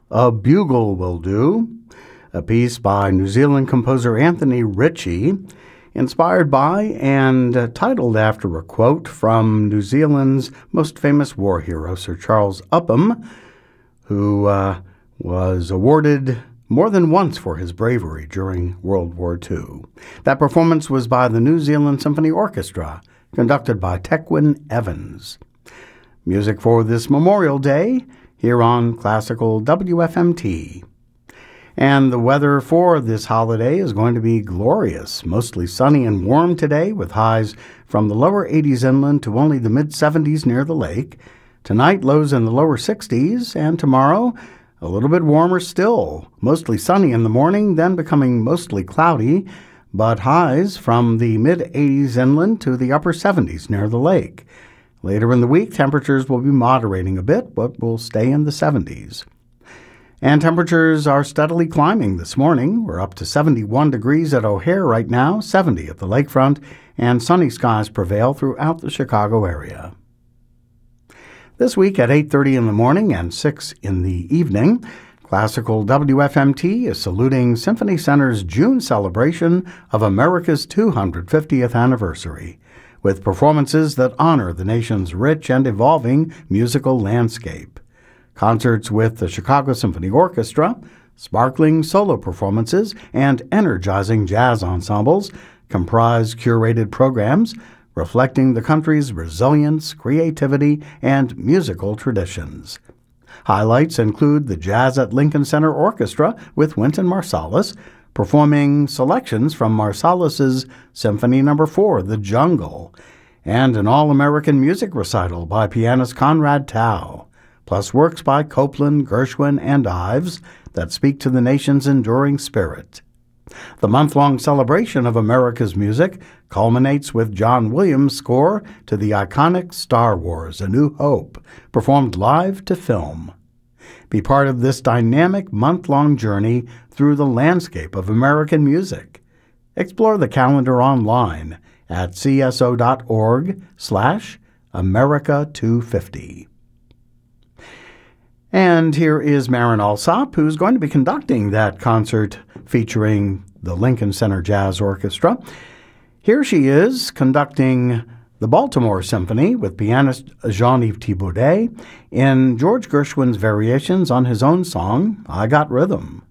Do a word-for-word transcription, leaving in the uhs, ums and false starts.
A Bugle Will Do, a piece by New Zealand composer Anthony Ritchie, inspired by and uh, titled after a quote from New Zealand's most famous war hero, Sir Charles Upham, who uh, was awarded more than once for his bravery during World War Two. That performance was by the New Zealand Symphony Orchestra, conducted by Tequin Evans. Music for this Memorial Day here on Classical W F M T. And the weather for this holiday is going to be glorious, mostly sunny and warm today with highs from the lower eighties inland to only the mid-seventies near the lake. Tonight, lows in the lower sixties, and tomorrow, a little bit warmer still, mostly sunny in the morning, then becoming mostly cloudy, but highs from the mid-eighties inland to the upper seventies near the lake. Later in the week, temperatures will be moderating a bit, but will stay in the seventies. And temperatures are steadily climbing this morning. We're up to seventy-one degrees at O'Hare right now, seventy at the lakefront, and sunny skies prevail throughout the Chicago area. This week at eight thirty in the morning and six in the evening, Classical W F M T is saluting Symphony Center's June celebration of America's two hundred fiftieth anniversary, with performances that honor the nation's rich and evolving musical landscape. Concerts with the Chicago Symphony Orchestra, sparkling solo performances, and energizing jazz ensembles comprise curated programs reflecting the country's resilience, creativity, and musical traditions. Highlights include the Jazz at Lincoln Center Orchestra with Wynton Marsalis, performing selections from Marsalis's Symphony Number four, The Jungle, and an all-American music recital by pianist Conrad Tao, plus works by Copland, Gershwin, and Ives that speak to the nation's enduring spirit. The month-long celebration of America's music culminates with John Williams' score to the iconic Star Wars: A New Hope, performed live to film. Be part of this dynamic month-long journey through the landscape of American music. Explore the calendar online at cso.org slash America 250. And here is Marin Alsop, who's going to be conducting that concert featuring the Lincoln Center Jazz Orchestra. Here she is conducting the Baltimore Symphony with pianist Jean-Yves Thibaudet in George Gershwin's variations on his own song, I Got Rhythm.